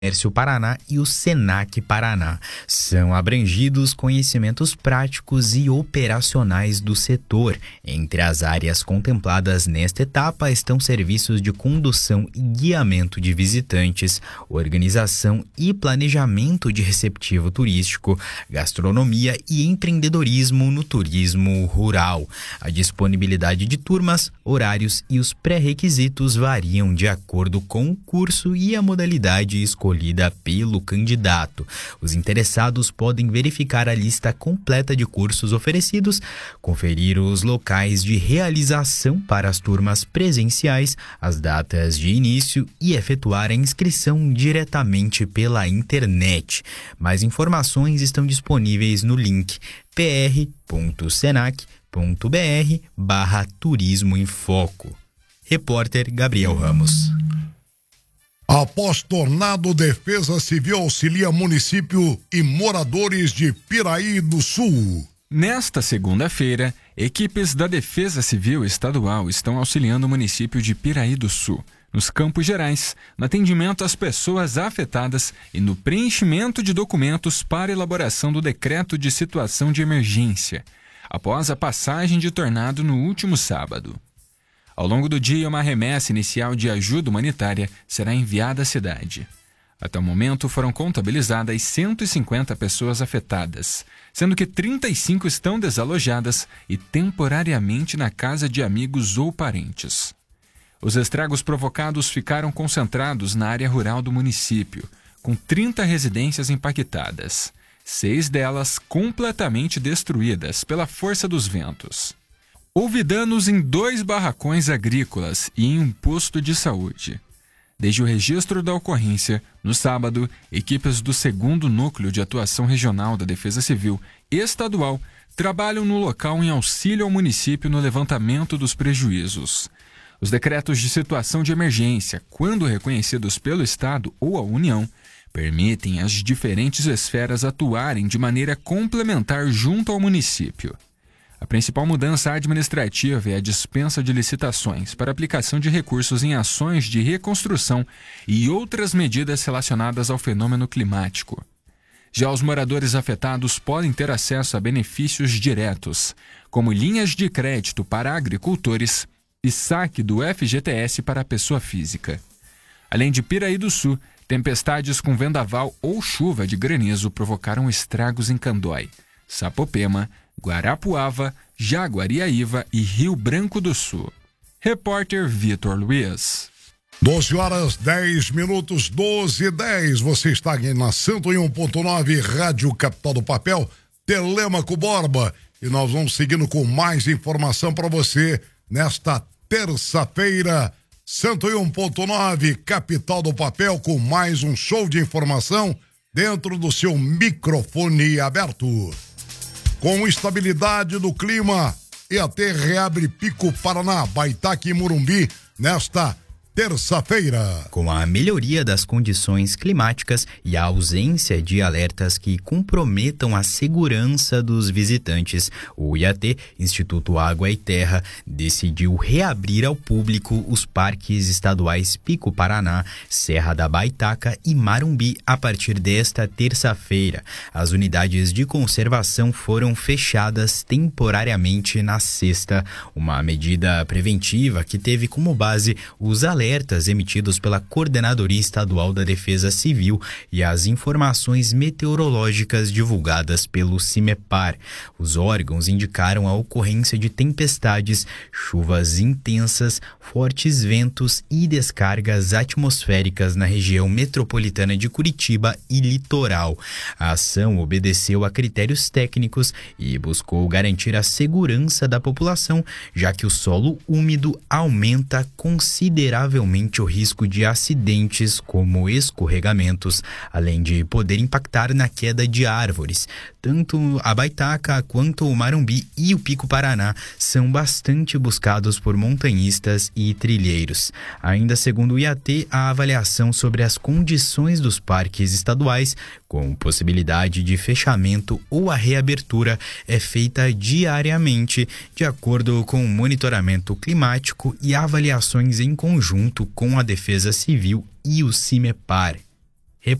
Comércio Paraná e o Senac Paraná. São abrangidos conhecimentos práticos e operacionais do setor. Entre as áreas contempladas nesta etapa estão serviços de condução e guiamento de visitantes, organização e planejamento de receptivo turístico, gastronomia e empreendedorismo no turismo rural. A disponibilidade de turmas, horários e os pré-requisitos variam de acordo com o curso e a modalidade escolhida pelo candidato. Os interessados podem verificar a lista completa de cursos oferecidos, conferir os locais de realização para as turmas presenciais, as datas de início e efetuar a inscrição diretamente pela internet. Mais informações estão disponíveis no link pr.senac.br/Turismo em Foco. Repórter Gabriel Ramos. Após tornado, Defesa Civil auxilia município e moradores de Piraí do Sul. Nesta segunda-feira, equipes da Defesa Civil Estadual estão auxiliando o município de Piraí do Sul, nos Campos Gerais, no atendimento às pessoas afetadas e no preenchimento de documentos para elaboração do decreto de situação de emergência, após a passagem de tornado no último sábado. Ao longo do dia, uma remessa inicial de ajuda humanitária será enviada à cidade. Até o momento, foram contabilizadas 150 pessoas afetadas, sendo que 35 estão desalojadas e temporariamente na casa de amigos ou parentes. Os estragos provocados ficaram concentrados na área rural do município, com 30 residências impactadas, 6 delas completamente destruídas pela força dos ventos. Houve danos em 2 barracões agrícolas e em um posto de saúde. Desde o registro da ocorrência, no sábado, equipes do 2º Núcleo de Atuação Regional da Defesa Civil Estadual trabalham no local em auxílio ao município no levantamento dos prejuízos. Os decretos de situação de emergência, quando reconhecidos pelo Estado ou a União, permitem às diferentes esferas atuarem de maneira complementar junto ao município. A principal mudança administrativa é a dispensa de licitações para aplicação de recursos em ações de reconstrução e outras medidas relacionadas ao fenômeno climático. Já os moradores afetados podem ter acesso a benefícios diretos, como linhas de crédito para agricultores e saque do FGTS para a pessoa física. Além de Piraí do Sul, tempestades com vendaval ou chuva de granizo provocaram estragos em Candói, Sapopema, Guarapuava, Jaguariaíva e Rio Branco do Sul. Repórter Vitor Luiz. 12h10, 12h10. Você está aqui na 101.9 Rádio Capital do Papel, Telêmaco Borba. E nós vamos seguindo com mais informação para você nesta terça-feira, 101.9 Capital do Papel, com mais um show de informação dentro do seu microfone aberto. Com estabilidade do clima, EAT reabre Pico Paraná, Baitaca e Morumbi nesta terça-feira. Com a melhoria das condições climáticas e a ausência de alertas que comprometam a segurança dos visitantes, o IAT, Instituto Água e Terra, decidiu reabrir ao público os parques estaduais Pico Paraná, Serra da Baitaca e Marumbi a partir desta terça-feira. As unidades de conservação foram fechadas temporariamente na sexta, uma medida preventiva que teve como base os alertas emitidos pela Coordenadoria Estadual da Defesa Civil e as informações meteorológicas divulgadas pelo CIMEPAR. Os órgãos indicaram a ocorrência de tempestades, chuvas intensas, fortes ventos e descargas atmosféricas na região metropolitana de Curitiba e litoral. A ação obedeceu a critérios técnicos e buscou garantir a segurança da população, já que o solo úmido aumenta consideravelmente o risco de acidentes como escorregamentos, além de poder impactar na queda de árvores. Tanto a Baitaca quanto o Marumbi e o Pico Paraná são bastante buscados por montanhistas e trilheiros. Ainda segundo o IAT, a avaliação sobre as condições dos parques estaduais, com possibilidade de fechamento ou a reabertura, é feita diariamente, de acordo com o monitoramento climático e avaliações em conjunto com a Defesa Civil e o CIMEPAR.